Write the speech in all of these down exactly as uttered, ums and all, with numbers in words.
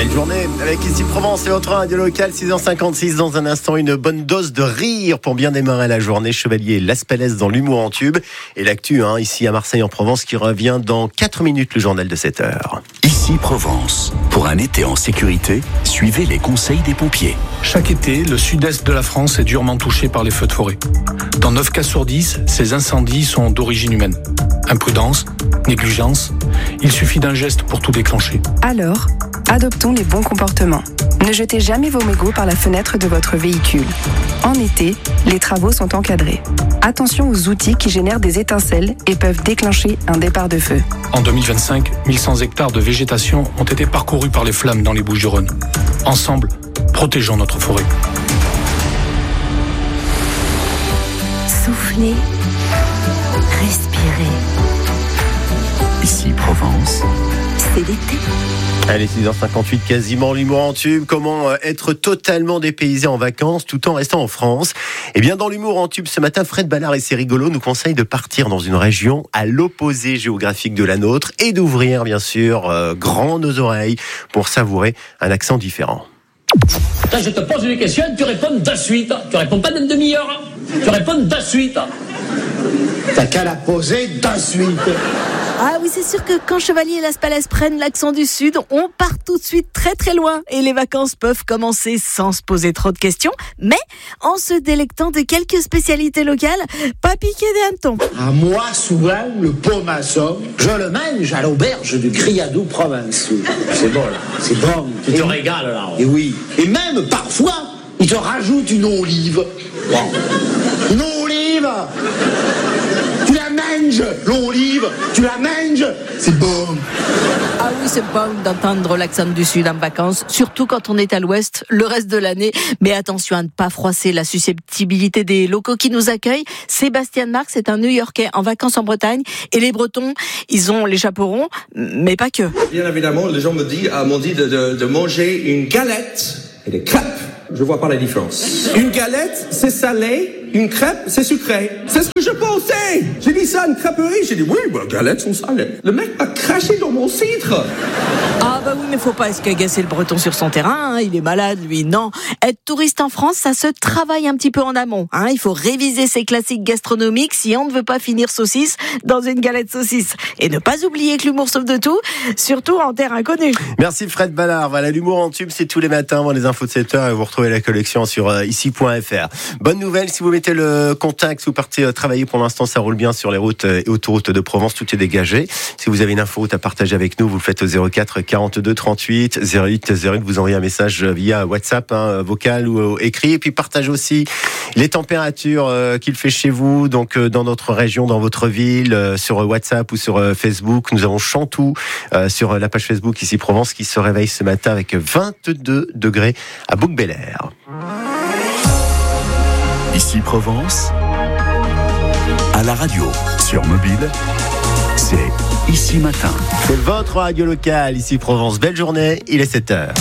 Belle journée avec Ici Provence et votre radio local, six heures cinquante-six. Dans un instant, une bonne dose de rire pour bien démarrer la journée. Chevalier Las Palais dans l'humour en tube. Et l'actu, hein, ici à Marseille en Provence, qui revient dans quatre minutes, le journal de sept heures. Ici Provence. Pour un été en sécurité, suivez les conseils des pompiers. Chaque été, le sud-est de la France est durement touché par les feux de forêt. Dans neuf cas sur dix, ces incendies sont d'origine humaine. Imprudence, négligence, il suffit d'un geste pour tout déclencher. Alors, adoptons les bons comportements. Ne jetez jamais vos mégots par la fenêtre de votre véhicule. En été, les travaux sont encadrés. Attention aux outils qui génèrent des étincelles et peuvent déclencher un départ de feu. En deux mille vingt-cinq, mille cent hectares de végétation ont été parcourus par les flammes dans les Bouches-du-Rhône. Ensemble, protégeons notre forêt. Soufflez, respirez. Ici Provence. C'est l'été. Allez, six heures cinquante-huit, quasiment l'humour en tube. Comment être totalement dépaysé en vacances tout en restant en France? Eh bien, dans l'humour en tube, ce matin, Fred Ballard et C'est rigolo nous conseillent de partir dans une région à l'opposé géographique de la nôtre et d'ouvrir, bien sûr, euh, grand nos oreilles pour savourer un accent différent. Là, je te pose une question, tu réponds de suite. Tu réponds pas d'une demi-heure. Tu réponds de suite. T'as qu'à la poser de suite. Ah oui, c'est sûr que quand Chevalier et Las Palais prennent l'accent du Sud, on part tout de suite très très loin. Et les vacances peuvent commencer sans se poser trop de questions, mais en se délectant de quelques spécialités locales, pas piquer des hannetons. À moi, souvent, le pomasson, je le mange à l'auberge du Criadou provençal. C'est bon, là. C'est bon. Tu te régales, là. Et oui. Et même, parfois, ils te rajoutent une olive. Wow. Une olive. Tu la manges, l'olive. Tu la manges. C'est bon. Ah oui, c'est bon d'entendre l'accent du Sud en vacances, surtout quand on est à l'Ouest le reste de l'année. Mais attention à ne pas froisser la susceptibilité des locaux qui nous accueillent. Sébastien Marx est un New-Yorkais en vacances en Bretagne. Et les Bretons, ils ont les chapeaux ronds, mais pas que. Bien évidemment, les gens me disent, ah, m'ont dit de, de, de manger une galette et des crêpes. Je vois pas la différence. Une galette, c'est salé. Une crêpe, c'est sucré. C'est ce que je pensais. J'ai dit ça à une crêperie. J'ai dit, oui, bah, galettes sont salées. Le mec a craché dans mon cidre. Ah bah oui, mais faut pas escagacer le Breton sur son terrain, hein. Il est malade, lui, non. Être touriste en France, ça se travaille un petit peu en amont, hein. Il faut réviser ses classiques gastronomiques si on ne veut pas finir saucisse dans une galette saucisse. Et ne pas oublier que l'humour sauve de tout, surtout en terre inconnue. Merci Fred Ballard. Voilà, l'humour en tube, c'est tous les matins avant les infos de sept heures et vous retrouvez la collection sur euh, ici point f r. Bonne nouvelle, si vous mettez le contact, si vous partez travailler pour l'instant, ça roule bien sur les routes et autoroutes de Provence, tout est dégagé. Si vous avez une info à partager avec nous, vous le faites au zéro quatre quarante-deux trente-huit zéro huit zéro huit, vous envoyez un message via WhatsApp, hein, vocal ou écrit, et puis partagez aussi les températures euh, qu'il fait chez vous, donc euh, dans notre région, dans votre ville, euh, sur WhatsApp ou sur euh, Facebook. Nous avons Chantou euh, sur la page Facebook ici Provence qui se réveille ce matin avec vingt-deux degrés à Bouc-Bel-Air. Ici Provence, à la radio, sur mobile, c'est Ici Matin. C'est votre radio locale, ici Provence. Belle journée, il est sept heures.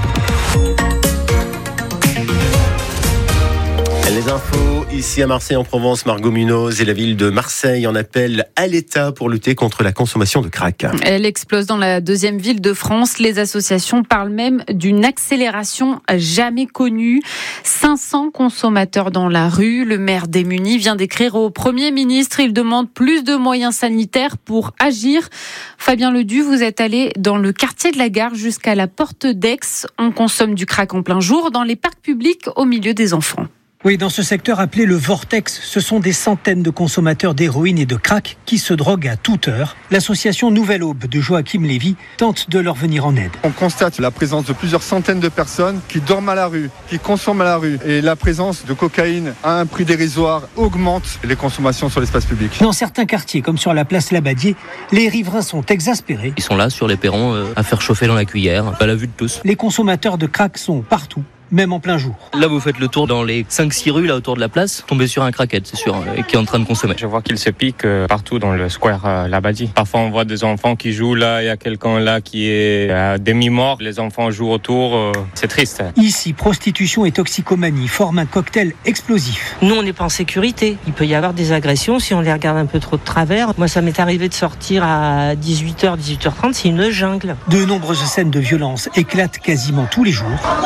Les infos ici à Marseille en Provence, Margot Munoz et la ville de Marseille en appellent à l'État pour lutter contre la consommation de crack. Elle explose dans la deuxième ville de France. Les associations parlent même d'une accélération jamais connue. cinq cents consommateurs dans la rue. Le maire démuni vient d'écrire au Premier ministre. Il demande plus de moyens sanitaires pour agir. Fabien Ledu, vous êtes allé dans le quartier de la Gare jusqu'à la porte d'Aix. On consomme du crack en plein jour dans les parcs publics au milieu des enfants. Oui, dans ce secteur appelé le Vortex, ce sont des centaines de consommateurs d'héroïne et de crack qui se droguent à toute heure. L'association Nouvelle Aube de Joachim Lévy tente de leur venir en aide. On constate la présence de plusieurs centaines de personnes qui dorment à la rue, qui consomment à la rue. Et la présence de cocaïne à un prix dérisoire augmente les consommations sur l'espace public. Dans certains quartiers, comme sur la place Labadier, les riverains sont exaspérés. Ils sont là sur les perrons euh, à faire chauffer dans la cuillère, à la vue de tous. Les consommateurs de crack sont partout. même en plein jour. Là, vous faites le tour dans les cinq six rues là autour de la place, tombez sur un crackhead, c'est sûr, euh, qui est en train de consommer. Je vois qu'il se pique euh, partout dans le square euh, Labadie. Parfois, on voit des enfants qui jouent là, il y a quelqu'un là qui est à demi-mort, les enfants jouent autour, euh, c'est triste. Ici, prostitution et toxicomanie forment un cocktail explosif. Nous, on n'est pas en sécurité. Il peut y avoir des agressions si on les regarde un peu trop de travers. Moi, ça m'est arrivé de sortir à dix-huit heures, dix-huit heures trente, c'est une jungle. De nombreuses scènes de violence éclatent quasiment tous les jours.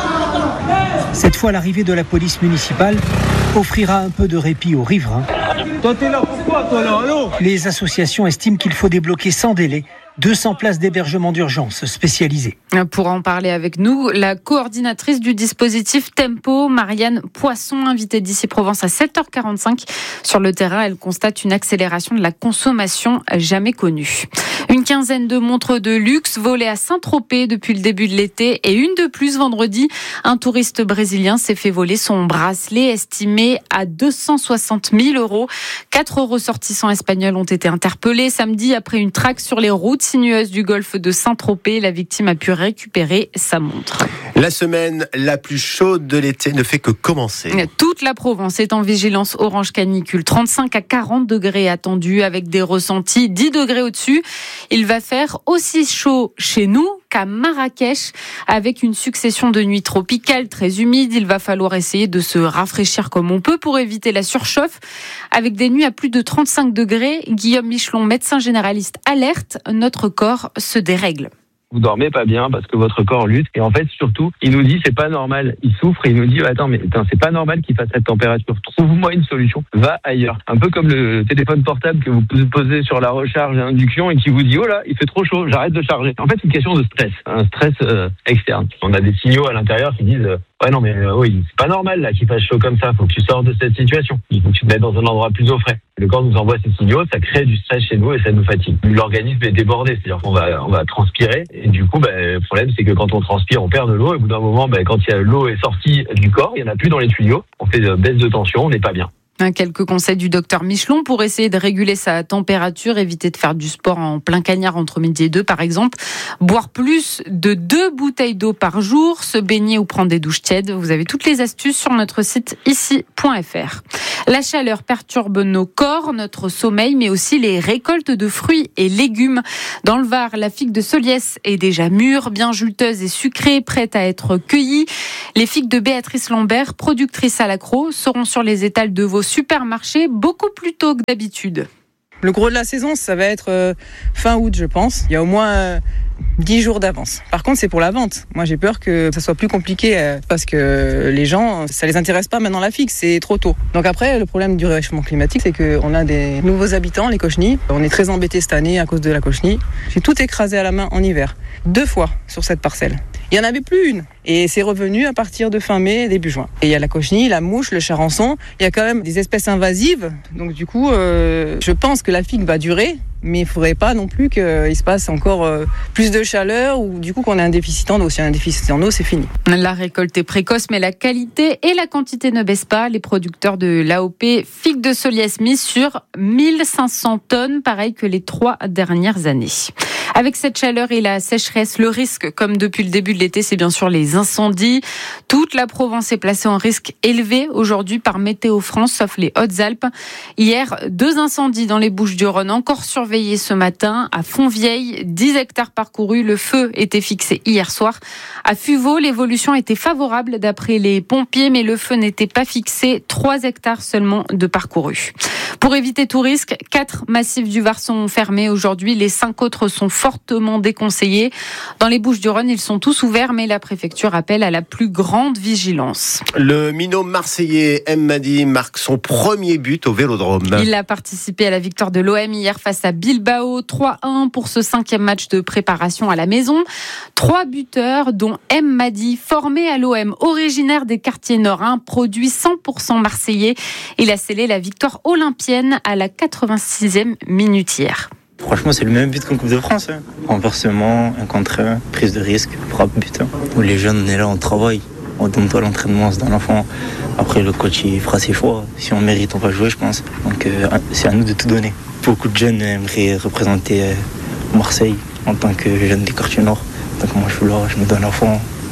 Cette fois, l'arrivée de la police municipale offrira un peu de répit aux riverains. Toi, t'es là pourquoi, toi, là, allô ? Les associations estiment qu'il faut débloquer sans délai deux cents places d'hébergement d'urgence spécialisées. Pour en parler avec nous, la coordinatrice du dispositif Tempo, Marianne Poisson, invitée d'Ici Provence à sept heures quarante-cinq. Sur le terrain, elle constate une accélération de la consommation jamais connue. Une quinzaine de montres de luxe volées à Saint-Tropez depuis le début de l'été et une de plus vendredi. Un touriste brésilien s'est fait voler son bracelet estimé à deux cent soixante mille euros. Quatre ressortissants espagnols ont été interpellés samedi après une traque sur les routes sinueuses du golfe de Saint-Tropez. La victime a pu récupérer sa montre. La semaine la plus chaude de l'été ne fait que commencer. Toute la Provence est en vigilance orange canicule. trente-cinq à quarante degrés attendus avec des ressentis dix degrés au-dessus. Il va faire aussi chaud chez nous qu'à Marrakech avec une succession de nuits tropicales très humides. Il va falloir essayer de se rafraîchir comme on peut pour éviter la surchauffe. Avec des nuits à plus de trente-cinq degrés, Guillaume Michelon, médecin généraliste, alerte, notre corps se dérègle. Vous dormez pas bien parce que votre corps lutte. Et en fait, surtout, il nous dit c'est pas normal. Il souffre et il nous dit attends, mais attends, c'est pas normal qu'il fasse cette température. Trouve-moi une solution. Va ailleurs. Un peu comme le téléphone portable que vous posez sur la recharge et induction et qui vous dit oh là, il fait trop chaud, j'arrête de charger. En fait, c'est une question de stress, un stress euh, externe. On a des signaux à l'intérieur qui disent euh, ouais non mais euh, oui, c'est pas normal là qu'il fasse chaud comme ça. Faut que tu sortes de cette situation. Il faut que tu te mettes dans un endroit plus au frais. Le corps nous envoie ces signaux, ça crée du stress chez nous et ça nous fatigue. L'organisme est débordé, c'est-à-dire qu'on va on va transpirer et du coup, bah, le problème c'est que quand on transpire, on perd de l'eau et au bout d'un moment, bah, quand il y a l'eau est sortie du corps, il y en a plus dans les tuyaux. On fait de baisse de tension, on n'est pas bien. Quelques conseils du docteur Michelon pour essayer de réguler sa température, éviter de faire du sport en plein cagnard entre midi et deux par exemple, boire plus de deux bouteilles d'eau par jour, se baigner ou prendre des douches tièdes. Vous avez toutes les astuces sur notre site ici point f r. La chaleur perturbe nos corps, notre sommeil, mais aussi les récoltes de fruits et légumes. Dans le Var, la figue de Soliès est déjà mûre, bien juteuse et sucrée, prête à être cueillie. Les figues de Béatrice Lambert, productrice à l'accro, seront sur les étals de vos supermarchés beaucoup plus tôt que d'habitude. Le gros de la saison, ça va être euh, fin août, je pense. Il y a au moins euh, dix jours d'avance. Par contre, c'est pour la vente. Moi, j'ai peur que ça soit plus compliqué euh, parce que les gens, ça les intéresse pas maintenant la figue, c'est trop tôt. Donc après, le problème du réchauffement climatique, c'est qu'on a des nouveaux habitants, les cochenilles. On est très embêtés cette année à cause de la cochenille. J'ai tout écrasé à la main en hiver, deux fois sur cette parcelle. Il n'y en avait plus une. Et c'est revenu à partir de fin mai, début juin. Et il y a la cochenille, la mouche, le charançon. Il y a quand même des espèces invasives. Donc du coup, euh, je pense que la figue va durer. Mais il ne faudrait pas non plus qu'il se passe encore euh, plus de chaleur ou du coup qu'on ait un déficit en eau. Si on a un déficit en eau, c'est fini. La récolte est précoce, mais la qualité et la quantité ne baissent pas. Les producteurs de l'A O P Figue de Soliès misent sur mille cinq cents tonnes, pareil que les trois dernières années. Avec cette chaleur et la sécheresse, le risque, comme depuis le début de l'été, c'est bien sûr les incendies. Toute la Provence est placée en risque élevé aujourd'hui par Météo France, sauf les Hautes-Alpes. Hier, deux incendies dans les Bouches-du-Rhône, encore surveillés ce matin. À Fontvieille, dix hectares parcourus. Le feu était fixé hier soir. À Fuveau, l'évolution était favorable d'après les pompiers, mais le feu n'était pas fixé. trois hectares seulement de parcourus. Pour éviter tout risque, quatre massifs du Var sont fermés aujourd'hui. Les cinq autres sont fortement déconseillés. Dans les Bouches-du-Rhône, ils sont tous ouverts, mais la préfecture appelle à la plus grande vigilance. Le minot marseillais M. Madi marque son premier but au Vélodrome. Il a participé à la victoire de l'O M hier face à Bilbao, trois un pour ce cinquième match de préparation à la maison. Trois buteurs, dont M. Madi, formé à l'O M, originaire des quartiers nord, un produit cent pour cent marseillais. Il a scellé la victoire olympienne à la quatre-vingt-sixième minute hier. Franchement, c'est le même but qu'en Coupe de France. Hein. Renversement, un contre un, prise de risque, frappe, but. Hein. Où les jeunes, on est là, on travaille. On donne pas l'entraînement, c'est dans l'enfant. Après, le coach, il fera ses choix. Si on mérite, on va jouer, je pense. Donc, euh, c'est à nous de tout donner. Beaucoup de jeunes aimeraient représenter euh, Marseille en tant que jeune des quartiers nord. Donc, moi, je suis là, je me donne à fond.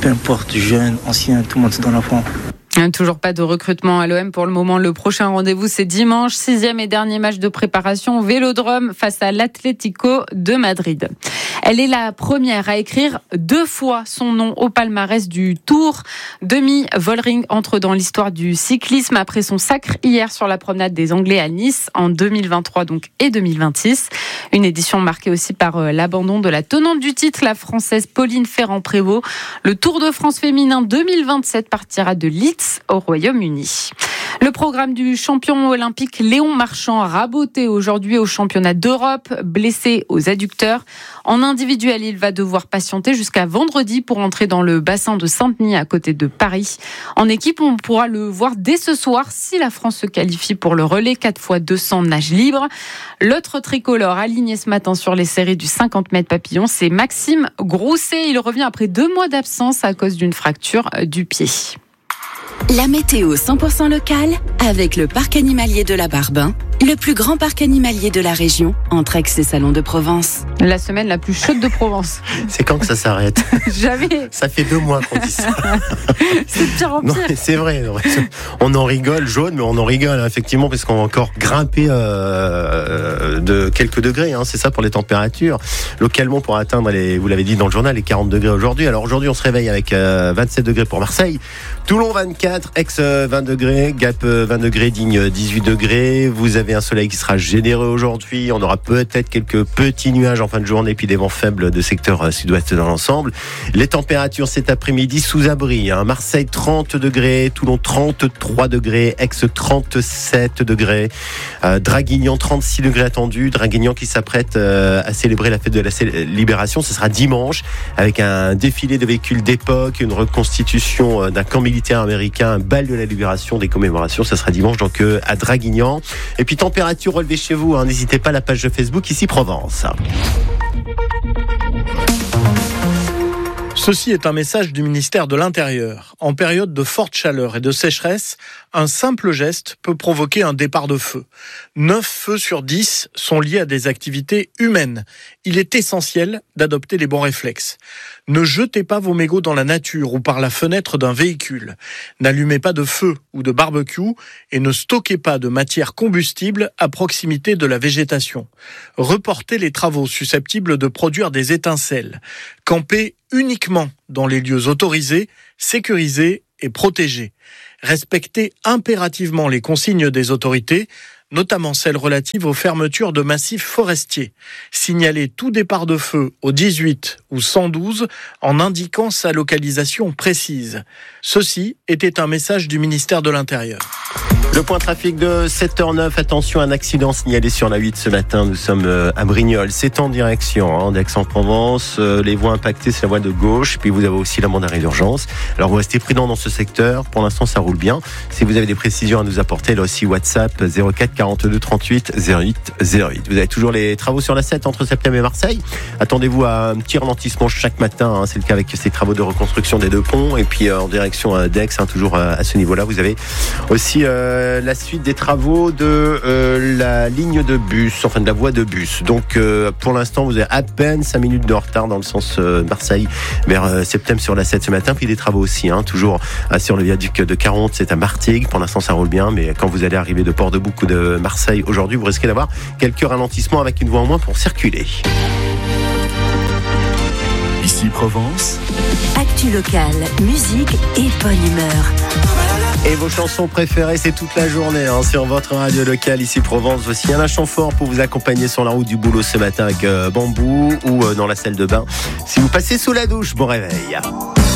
peu importe, jeune, ancien, tout le monde c'est dans l'enfant. Toujours pas de recrutement à l'O M pour le moment. Le prochain rendez-vous, c'est dimanche, sixième et dernier match de préparation au Vélodrome face à l'Atlético de Madrid. Elle est la première à écrire deux fois son nom au palmarès du Tour. Demi Vollering entre dans l'histoire du cyclisme après son sacre hier sur la promenade des Anglais à Nice en deux mille vingt-trois donc et deux mille vingt-six. Une édition marquée aussi par l'abandon de la tenante du titre, la Française Pauline Ferrand-Prévot. Le Tour de France féminin deux mille vingt-sept partira de Leeds au Royaume-Uni. Le programme du champion olympique Léon Marchand, raboté aujourd'hui au championnat d'Europe, blessé aux adducteurs. En individuel, il va devoir patienter jusqu'à vendredi pour entrer dans le bassin de Saint-Denis à côté de Paris. En équipe, on pourra le voir dès ce soir si la France se qualifie pour le relais quatre fois deux cents nage libre. L'autre tricolore aligné ce matin sur les séries du cinquante mètres papillon, c'est Maxime Grousset. Il revient après deux mois d'absence à cause d'une fracture du pied. La météo cent pour cent locale avec le parc animalier de la Barbin, le plus grand parc animalier de la région, entre Aix et Salon de Provence. La semaine la plus chaude de Provence. C'est quand que ça s'arrête ? Jamais. Ça fait deux mois qu'on dit ça. C'est de pire en pire. Non, c'est vrai. On en rigole, jaune, mais on en rigole, hein, effectivement, parce qu'on va encore grimper euh, de quelques degrés. Hein, c'est ça pour les températures. Localement, pour atteindre, les, vous l'avez dit dans le journal, les quarante degrés aujourd'hui. Alors aujourd'hui, on se réveille avec euh, vingt-sept degrés pour Marseille, Toulon vingt-quatre, Aix vingt degrés, Gap vingt degrés, Digne dix-huit degrés. Vous avez un soleil qui sera généreux aujourd'hui. On aura peut-être quelques petits nuages en fin de journée, puis des vents faibles de secteur sud-ouest dans l'ensemble. Les températures cet après-midi sous abri. Hein. Marseille trente degrés, Toulon trente-trois degrés, Aix trente-sept degrés, euh, Draguignan trente-six degrés attendus. Draguignan qui s'apprête euh, à célébrer la fête de la cé- libération. Ce sera dimanche avec un défilé de véhicules d'époque, une reconstitution d'un camp militaire américain, un bal de la libération, des commémorations. Ça sera dimanche donc euh, à Draguignan. Et puis température relevée chez vous, hein. N'hésitez pas à la page de Facebook Ici Provence. Ceci est un message du ministère de l'Intérieur. En période de forte chaleur et de sécheresse, un simple geste peut provoquer un départ de feu. neuf feux sur dix sont liés à des activités humaines. Il est essentiel d'adopter les bons réflexes. Ne jetez pas vos mégots dans la nature ou par la fenêtre d'un véhicule. N'allumez pas de feu ou de barbecue et ne stockez pas de matière combustible à proximité de la végétation. Reportez les travaux susceptibles de produire des étincelles. Campez uniquement dans les lieux autorisés, sécurisés et protégés. Respectez impérativement les consignes des autorités, notamment celles relatives aux fermetures de massifs forestiers. Signalez tout départ de feu au dix-huit ou cent douze en indiquant sa localisation précise. Ceci était un message du ministère de l'Intérieur. Le point trafic de sept heures zéro neuf, attention, un accident signalé sur la huit ce matin, nous sommes à Brignoles, c'est en direction hein, d'Aix-en-Provence, les voies impactées c'est la voie de gauche, puis vous avez aussi la bande d'arrêt d'urgence, alors vous restez prudents dans ce secteur, pour l'instant ça roule bien, si vous avez des précisions à nous apporter, là aussi WhatsApp zéro quatre quarante-deux trente-huit zéro huit zéro huit. Vous avez toujours les travaux sur la sept entre Septem et Marseille, attendez-vous à un petit ralentissement chaque matin, hein, c'est le cas avec ces travaux de reconstruction des deux ponts, et puis euh, en direction d'Aix, hein, toujours euh, à ce niveau-là, vous avez aussi euh, la suite des travaux de euh, la ligne de bus, enfin de la voie de bus. Donc euh, pour l'instant, vous avez à peine cinq minutes de retard dans le sens euh, Marseille vers euh, Septem sur la sept ce matin. Puis des travaux aussi, hein, toujours euh, sur le viaduc de Caronte, c'est à Martigues. Pour l'instant, ça roule bien, mais quand vous allez arriver de Port-de-Bouc ou de Marseille aujourd'hui, vous risquez d'avoir quelques ralentissements avec une voie en moins pour circuler. Ici Provence. Actu locale, musique et bonne humeur. Et vos chansons préférées, c'est toute la journée hein, sur votre radio locale ici Provence. Voici un chant fort pour vous accompagner sur la route du boulot ce matin avec euh, Bambou ou euh, dans la salle de bain. Si vous passez sous la douche, bon réveil.